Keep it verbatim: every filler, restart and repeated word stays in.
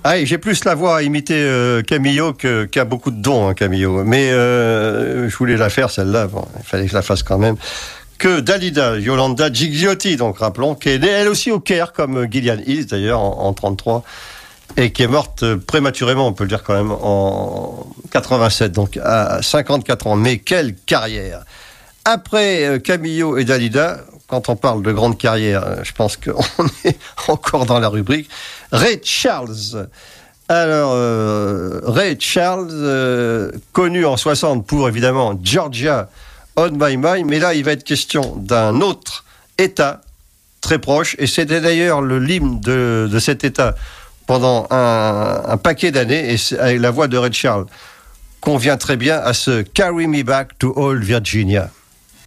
Ah, j'ai plus la voix à imiter euh, Camillo que, qu'à beaucoup de dons, hein, Camillo. Mais euh, je voulais la faire, celle-là. Bon, il fallait que je la fasse quand même. Que Dalida, Yolanda Gigliotti, donc rappelons, qui est née elle aussi au Caire, comme Gillian Hills d'ailleurs, en, en trente-trois, et qui est morte prématurément, on peut le dire quand même, en quatre-vingt-sept, donc à cinquante-quatre ans. Mais quelle carrière! Après euh, Camillo et Dalida, quand on parle de grande carrière, je pense qu'on est encore dans la rubrique. Ray Charles. Alors, euh, Ray Charles, euh, connu en soixante pour évidemment Georgia on My Mind, mais là il va être question d'un autre État très proche, et c'était d'ailleurs le l'hymne de, de cet État pendant un, un paquet d'années, et avec la voix de Ray Charles convient très bien à ce Carry Me Back to Old Virginia.